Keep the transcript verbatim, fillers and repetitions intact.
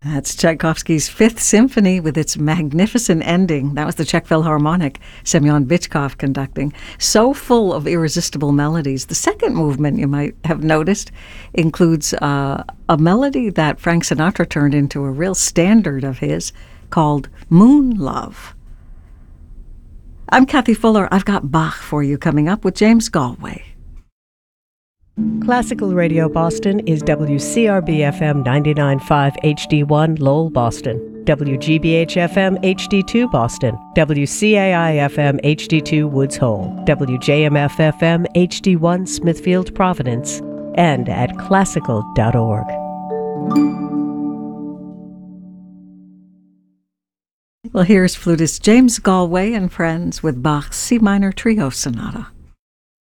That's Tchaikovsky's Fifth Symphony with its magnificent ending. That was the Czech Philharmonic, Semyon Bychkov conducting. So full of irresistible melodies. The second movement, you might have noticed, includes uh, a melody that Frank Sinatra turned into a real standard of his called Moon Love. I'm Kathy Fuller. I've got Bach for you coming up with James Galway. Classical Radio Boston is W C R B F M ninety-nine point five H D one Lowell, Boston, W G B H F M H D two Boston, W C A I F M H D two Woods Hole, W J M F F M H D one Smithfield, Providence, and at classical dot org. Well, here's flutist James Galway and friends with Bach's C minor Trio Sonata.